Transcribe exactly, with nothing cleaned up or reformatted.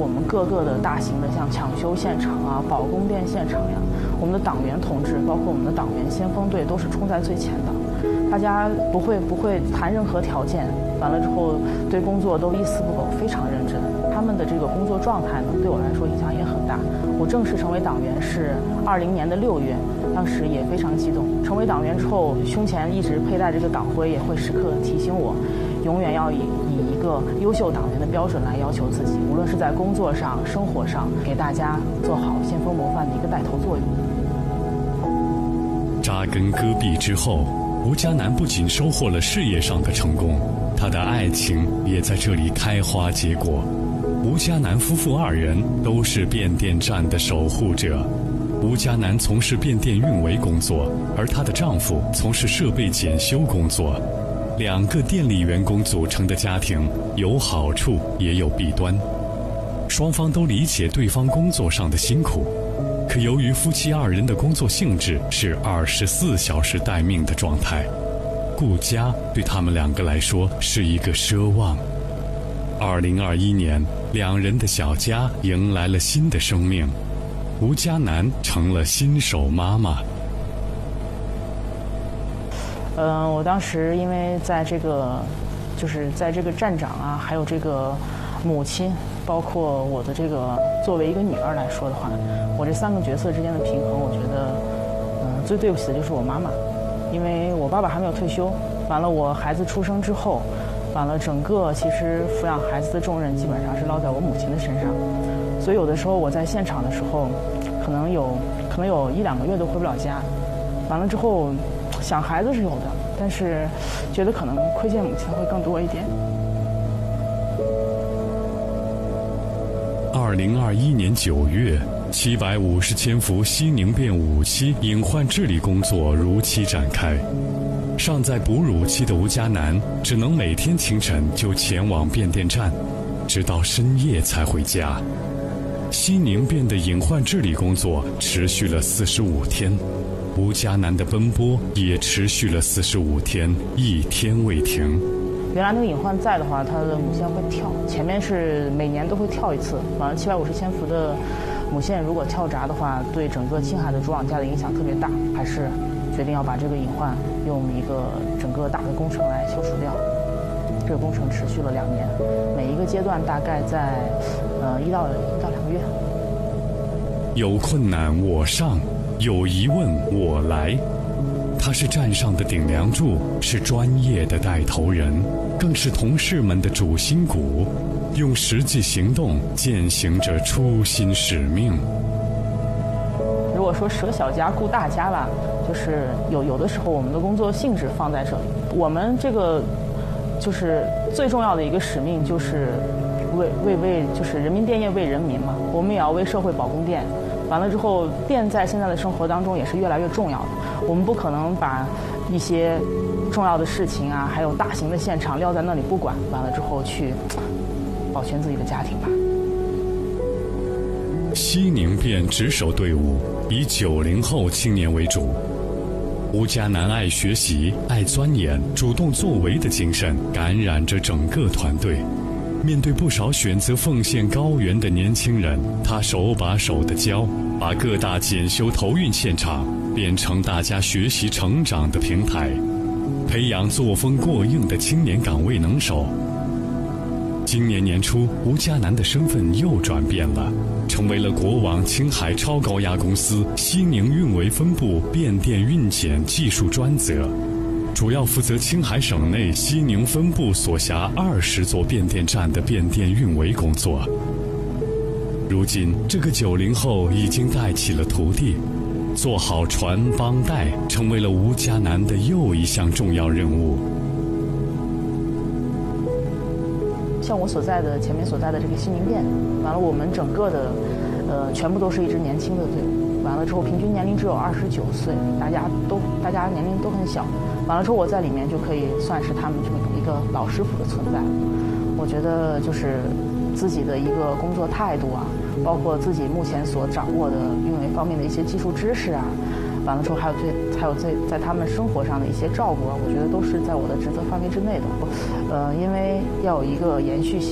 我们各个的大型的像抢修现场啊、保供电现场呀，我们的党员同志，包括我们的党员先锋队，都是冲在最前的。大家不会不会谈任何条件，完了之后对工作都一丝不苟，非常认真。他们的这个工作状态呢，对我来说影响也很大。我正式成为党员是二零年的六月，当时也非常激动。成为党员之后，胸前一直佩戴这个党徽，也会时刻提醒我，永远要以以一个优秀党员的标准来要求自己，无论是在工作上、生活上，给大家做好先锋模范的一个带头作用。 扎根戈壁之后，吴嘉南不仅收获了事业上的成功，他的爱情也在这里开花结果。吴嘉南夫妇二人都是变电站的守护者。吴嘉南从事变电运维工作，而她的丈夫从事设备检修工作。两个电力员工组成的家庭，有好处也有弊端。双方都理解对方工作上的辛苦，可由于夫妻二人的工作性质是二十四小时待命的状态，顾家对他们两个来说是一个奢望。二零二一年，两人的小家迎来了新的生命，吴嘉南成了新手妈妈。 嗯、呃，我当时因为在这个，就是在这个站长啊，还有这个母亲，包括我的这个作为一个女儿来说的话，我这三个角色之间的平衡，我觉得，嗯、呃，最对不起的就是我妈妈，因为我爸爸还没有退休，完了我孩子出生之后，完了整个其实抚养孩子的重任基本上是落在我母亲的身上，所以有的时候我在现场的时候，可能有可能有一两个月都回不了家，完了之后。想孩子是有的，但是觉得可能亏欠母亲会更多一点。 二零二一年九月，七百五十千伏西宁变五期隐患治理工作如期展开。尚在哺乳期的吴嘉南，只能每天清晨就前往变电站，直到深夜才回家。西宁变的隐患治理工作持续了四十五天。吴嘉南的奔波也持续了四十五天，一天未停。 原来那个隐患在的话，它的母线会跳，前面是每年都会跳一次。完了七百五十千伏的母线如果跳闸的话，对整个青海的主网架的影响特别大，还是决定要把这个隐患用一个整个大的工程来修除掉。这个工程持续了两年，每一个阶段大概在呃一到一到两个月。 有困难我上。有疑问我来，他是站上的顶梁柱，是专业的带头人，更是同事们的主心骨，用实际行动践行着初心使命。 如果说舍小家顾大家吧，就是有有的时候我们的工作性质放在这里，我们这个就是最重要的一个使命就是为为为就是人民电业为人民嘛，我们也要为社会保供电。完了之后，电在现在的生活当中也是越来越重要的。我们不可能把一些重要的事情啊，还有大型的现场撂在那里不管，完了之后去保全自己的家庭吧。 西宁变值守队伍以九零后青年为主。吴嘉南爱学习、爱钻研、主动作为的精神感染着整个团队。面对不少选择奉献高原的年轻人，他手把手的教，把各大检修投运现场变成大家学习成长的平台，培养作风过硬的青年岗位能手。今年年初，吴嘉南的身份又转变了，成为了国网青海超高压公司西宁运维分部变电运检技术专责，主要负责青海省内西宁分部所辖二十座变电站的变电运维工作。如今，这个九零后已经带起了徒弟，做好传帮带，成为了吴嘉南的又一项重要任务。 像我所在的前面所在的这个西宁变，完了我们整个的，呃，全部都是一支年轻的队伍。完了之后，平均年龄只有二十九岁，大家都大家年龄都很小。完了之后，我在里面就可以算是他们这么一个老师傅的存在。我觉得就是自己的一个工作态度啊，包括自己目前所掌握的运维方面的一些技术知识啊，完了之后还有对还有在在他们生活上的一些照顾啊，我觉得都是在我的职责范围之内的。呃，因为要有一个延续性。